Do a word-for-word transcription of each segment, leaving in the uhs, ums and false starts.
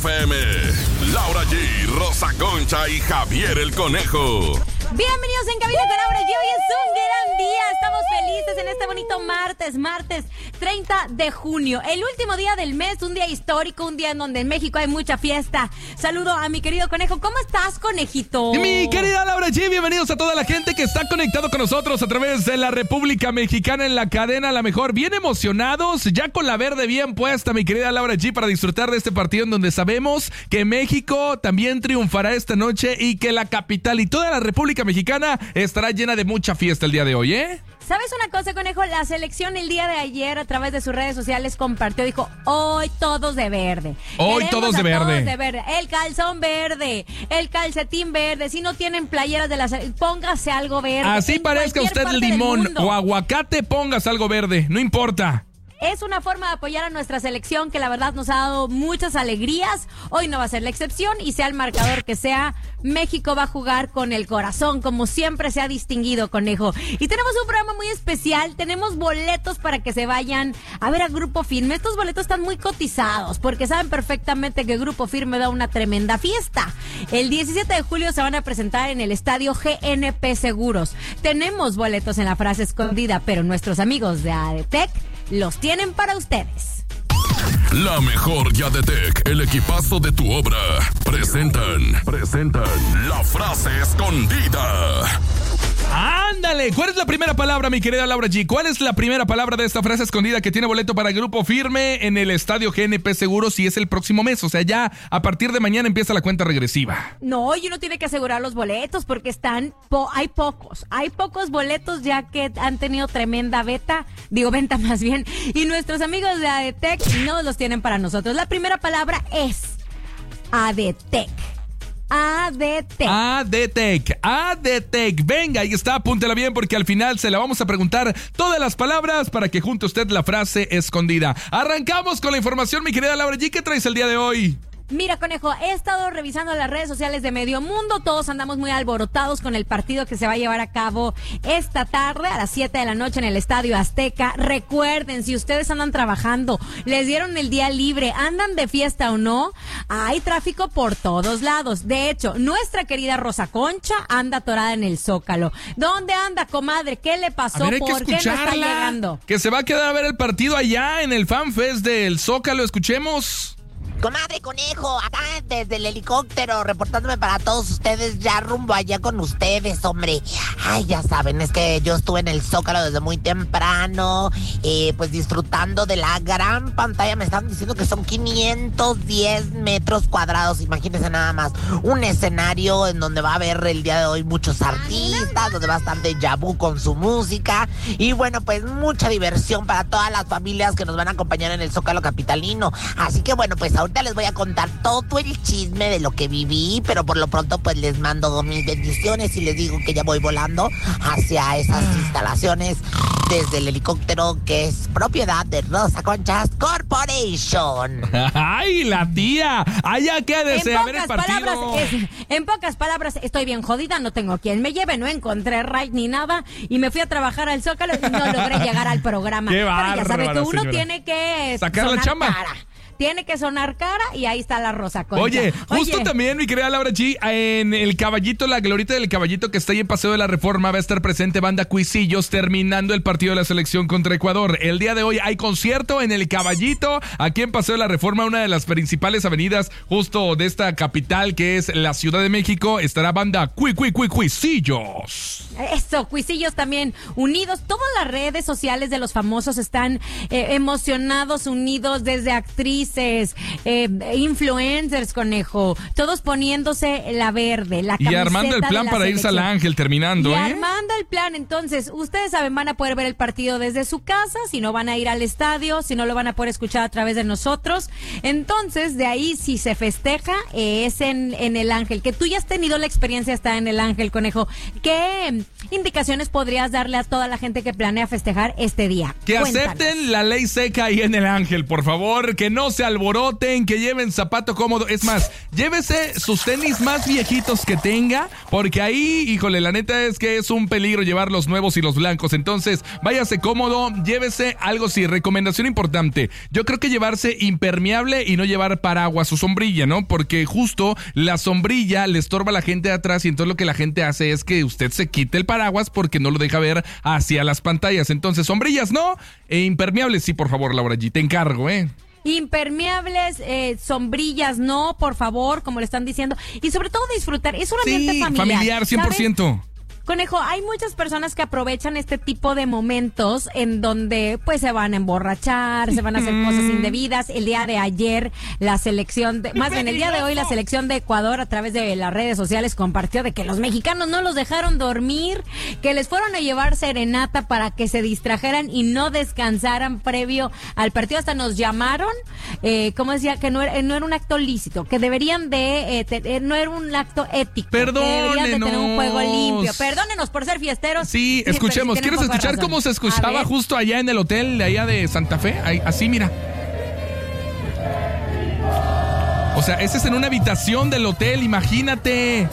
F M, Laura G, Rosa Concha y Javier el Conejo. Bienvenidos en Cabina con Laura G. Hoy es un gran día. Estamos felices en este bonito martes, martes treinta de junio. El último día del mes, un día histórico, un día en donde en México hay mucha fiesta. Saludo a mi querido Conejo. ¿Cómo estás, Conejito? Mi querida Laura G, bienvenidos a toda la gente que está conectado con nosotros a través de la República Mexicana en la cadena La Mejor. Bien emocionados, ya con la verde bien puesta, mi querida Laura G, para disfrutar de este partido en donde sabemos que México también triunfará esta noche y que la capital y toda la República Mexicana estará llena de mucha fiesta el día de hoy, ¿eh? ¿Sabes una cosa, Conejo? La selección el día de ayer a través de sus redes sociales compartió, dijo, hoy todos de verde. Hoy todos de verde. Todos de verde. El calzón verde, el calcetín verde. Si no tienen playeras de la selección, póngase algo verde. Así parezca usted limón o aguacate, póngase algo verde, no importa. Es una forma de apoyar a nuestra selección que la verdad nos ha dado muchas alegrías. Hoy no va a ser la excepción y sea el marcador que sea, México va a jugar con el corazón, como siempre se ha distinguido, Conejo. Y tenemos un programa muy especial, tenemos boletos para que se vayan a ver a Grupo Firme. Estos boletos están muy cotizados porque saben perfectamente que Grupo Firme da una tremenda fiesta. El diecisiete de julio se van a presentar en el estadio G N P Seguros. Tenemos boletos en la frase escondida, pero nuestros amigos de ADETEC los tienen para ustedes. La Mejor y ADETEC, el equipazo de tu obra, presentan, presentan la frase escondida. ¡Ándale! ¿Cuál es la primera palabra, mi querida Laura G? ¿Cuál es la primera palabra de esta frase escondida que tiene boleto para Grupo Firme en el estadio G N P Seguros y es el próximo mes? O sea, ya a partir de mañana empieza la cuenta regresiva. No, y uno tiene que asegurar los boletos porque están, po- hay pocos, hay pocos boletos ya que han tenido tremenda beta, digo venta más bien, y nuestros amigos de ADETEC no los tienen para nosotros. La primera palabra es ADETEC. ADETEC. ADETEC. ADETEC. Venga, ahí está, apúntela bien porque al final se la vamos a preguntar todas las palabras para que junte usted la frase escondida. Arrancamos con la información, mi querida Laura G. ¿Qué traes el día de hoy? Mira, Conejo, he estado revisando las redes sociales de Medio Mundo. Todos andamos muy alborotados con el partido que se va a llevar a cabo esta tarde a las siete de la noche en el Estadio Azteca. Recuerden, si ustedes andan trabajando, les dieron el día libre, andan de fiesta o no, hay tráfico por todos lados. De hecho, nuestra querida Rosa Concha anda atorada en el Zócalo. ¿Dónde anda, comadre? ¿Qué le pasó? A ver, hay que ¿Por qué no está escucharla. llegando? Que se va a quedar a ver el partido allá en el FanFest del Zócalo. Escuchemos. Comadre Conejo, acá desde el helicóptero, reportándome para todos ustedes, ya rumbo allá con ustedes, hombre. Ay, ya saben, es que yo estuve en el Zócalo desde muy temprano, eh, pues disfrutando de la gran pantalla. Me están diciendo que son quinientos diez metros cuadrados, imagínense nada más. Un escenario en donde va a haber el día de hoy muchos artistas, donde va a estar Deja Vu con su música. Y bueno, pues mucha diversión para todas las familias que nos van a acompañar en el Zócalo capitalino. Así que bueno, pues ahorita les voy a contar todo el chisme de lo que viví, pero por lo pronto pues les mando mis bendiciones y les digo que ya voy volando hacia esas instalaciones desde el helicóptero que es propiedad de Rosa Conchas Corporation. ¡Ay, la tía! ¡Allá quédese a ver el pocas partido! palabras, es- en pocas palabras, estoy bien jodida, no tengo quien me lleve, no encontré ride ni nada y me fui a trabajar al Zócalo y no logré llegar al programa. ¡Qué Pero ya sabe que bárbara, uno señora! tiene que Sacar la sonar chamba. cara. Tiene que sonar cara y ahí está la Rosa Concha. Oye, justo Oye, también, mi querida Laura G, en el Caballito, la glorieta del Caballito que está ahí en Paseo de la Reforma, va a estar presente Banda Cuisillos terminando el partido de la selección contra Ecuador. El día de hoy hay concierto en el Caballito, aquí en Paseo de la Reforma, una de las principales avenidas justo de esta capital que es la Ciudad de México. Estará Banda Cui Cui Cui Cuisillos. Eso, Cuisillos también unidos. Todas las redes sociales de los famosos están eh, emocionados, unidos, desde actrices, eh, influencers, Conejo, todos poniéndose la verde, la camiseta Y armando el de plan la para irse al selección. Ángel terminando, Y ¿eh? armando el plan, entonces, ustedes saben, van a poder ver el partido desde su casa, si no van a ir al estadio, si no lo van a poder escuchar a través de nosotros. Entonces, de ahí, si se festeja, eh, es en, en el Ángel, que tú ya has tenido la experiencia de estar en el Ángel, Conejo. ¿Qué indicaciones podrías darle a toda la gente que planea festejar este día? Que Cuéntanos. acepten la ley seca ahí en el Ángel, por favor, que no se se alboroten, que lleven zapato cómodo. Es más, llévese sus tenis más viejitos que tenga, porque ahí, híjole, la neta es que es un peligro llevar los nuevos y los blancos. Entonces, váyase cómodo, llévese algo, sí, recomendación importante. Yo creo que llevarse impermeable y no llevar paraguas o sombrilla, ¿no? Porque justo la sombrilla le estorba a la gente de atrás y entonces lo que la gente hace es que usted se quite el paraguas porque no lo deja ver hacia las pantallas. Entonces, sombrillas no, e impermeables sí, por favor, Laura G, te encargo, ¿eh? Impermeables, eh, sombrillas, no, por favor, como le están diciendo. Y sobre todo disfrutar, es un ambiente sí, familiar. familiar, cien por ciento. ¿Sabes? Conejo, hay muchas personas que aprovechan este tipo de momentos en donde pues se van a emborrachar, se van a hacer cosas indebidas. El día de ayer la selección, de, más bien el día de hoy la selección de Ecuador a través de las redes sociales compartió de que los mexicanos no los dejaron dormir, que les fueron a llevar serenata para que se distrajeran y no descansaran previo al partido. Hasta nos llamaron, eh, como decía, que no era, no era un acto lícito, que deberían de, eh, te, eh, no era un acto ético, Perdónenos. que deberían de tener un juego limpio. Perdónenos por ser fiesteros. Sí, escuchemos. Sí, ¿Quieres escuchar razón. cómo se escuchaba justo allá en el hotel de allá de Santa Fe? Ahí, así, mira. O sea, ese es en una habitación del hotel, imagínate.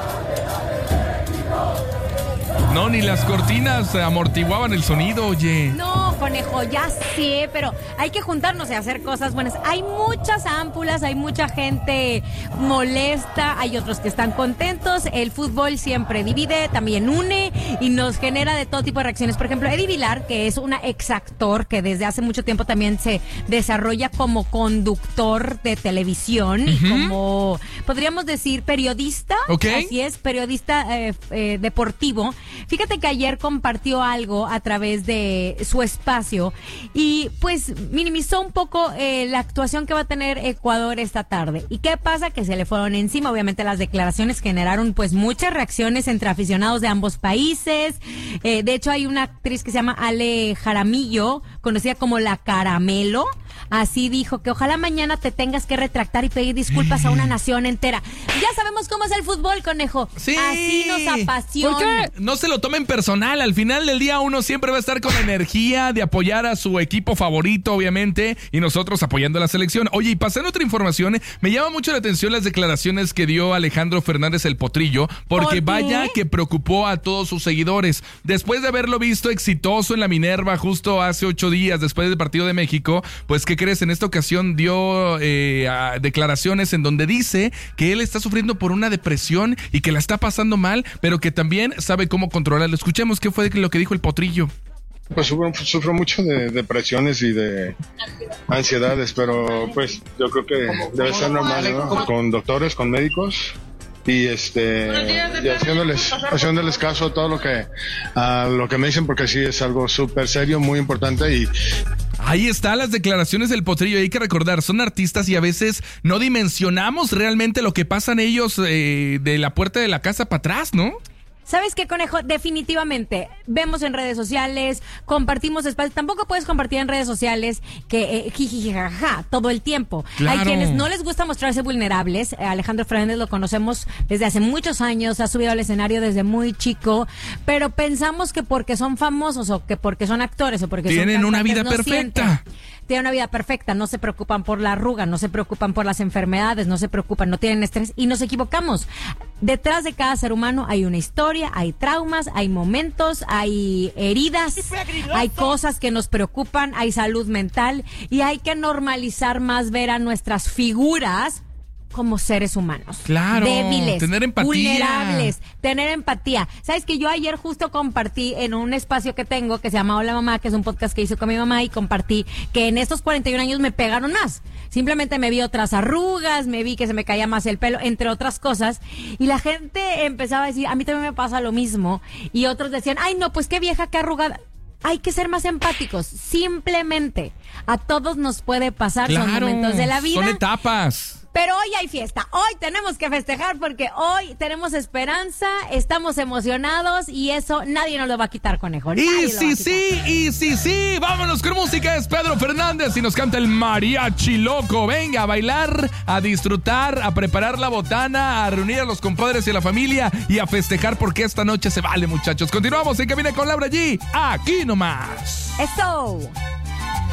No, ni las cortinas amortiguaban el sonido, oye. No, conejo, ya sé, pero hay que juntarnos y hacer cosas buenas. Hay muchas ámpulas, hay mucha gente molesta, hay otros que están contentos. El fútbol siempre divide, también une y nos genera de todo tipo de reacciones. Por ejemplo, Eddie Vilar, que es una ex actor que desde hace mucho tiempo también se desarrolla como conductor de televisión uh-huh. y como, podríamos decir, periodista. Okay. Así es, periodista eh, eh, deportivo. Fíjate que ayer compartió algo a través de su espacio y pues minimizó un poco eh, la actuación que va a tener Ecuador esta tarde. ¿Y qué pasa? Que se le fueron encima. Obviamente las declaraciones generaron pues muchas reacciones entre aficionados de ambos países. Eh, de hecho hay una actriz que se llama Ale Jaramillo, conocida como La Caramelo. Así dijo que ojalá mañana te tengas que retractar y pedir disculpas a una nación entera. Ya sabemos cómo es el fútbol, conejo. Sí. Así nos apasiona. ¿Por qué? No se lo tomen personal. Al final del día uno siempre va a estar con la energía de apoyar a su equipo favorito, obviamente, y nosotros apoyando a la selección. Oye, y pasando otra información, me llama mucho la atención las declaraciones que dio Alejandro Fernández el Potrillo, porque ¿Por vaya que preocupó a todos sus seguidores. Después de haberlo visto exitoso en la Minerva justo hace ocho días después del partido de México, pues ¿qué crees? En esta ocasión dio eh, declaraciones en donde dice que él está sufriendo por una depresión y que la está pasando mal, pero que también sabe cómo controlarlo. Escuchemos qué fue lo que dijo el Potrillo. Pues sufro, sufro mucho de depresiones y de ansiedades, pero pues yo creo que debe ser normal, ¿no? Con doctores, con médicos. Y este y haciéndoles haciéndoles caso a todo lo que a lo que me dicen, porque sí es algo súper serio, muy importante. Y ahí están las declaraciones del Potrillo. Hay que recordar, son artistas y a veces no dimensionamos realmente lo que pasan ellos eh, de la puerta de la casa para atrás, ¿no? ¿Sabes qué, conejo? Definitivamente, vemos en redes sociales, compartimos espacios. Tampoco puedes compartir en redes sociales que eh, jijijaja todo el tiempo. Claro. Hay quienes no les gusta mostrarse vulnerables. Eh, Alejandro Fernández lo conocemos desde hace muchos años, ha subido al escenario desde muy chico, pero pensamos que porque son famosos o que porque son actores o porque tienen son una vida no perfecta. Sienten. Tienen una vida perfecta, no se preocupan por la arruga, no se preocupan por las enfermedades, no se preocupan, no tienen estrés y nos equivocamos. Detrás de cada ser humano hay una historia, hay traumas, hay momentos, hay heridas, hay cosas que nos preocupan, hay salud mental y hay que normalizar más ver a nuestras figuras como seres humanos. Claro. Débiles. Tener empatía. Vulnerables. Tener empatía. ¿Sabes que yo ayer justo compartí en un espacio que tengo que se llama Hola Mamá, que es un podcast que hice con mi mamá, y compartí que en estos cuarenta y un años me pegaron más. Simplemente me vi otras arrugas, me vi que se me caía más el pelo, entre otras cosas. Y la gente empezaba a decir, a mí también me pasa lo mismo. Y otros decían, ay no, pues qué vieja, qué arrugada. Hay que ser más empáticos. Simplemente. A todos nos puede pasar. Claro, son momentos de la vida. Son etapas. Pero hoy hay fiesta, hoy tenemos que festejar porque hoy tenemos esperanza, estamos emocionados y eso nadie nos lo va a quitar, conejo. Y sí, sí, y sí, sí, vámonos con música, es Pedro Fernández y nos canta el mariachi loco. Venga, a bailar, a disfrutar, a preparar la botana, a reunir a los compadres y a la familia y a festejar porque esta noche se vale, muchachos. Continuamos en Cabina con Laura G, aquí nomás. Eso.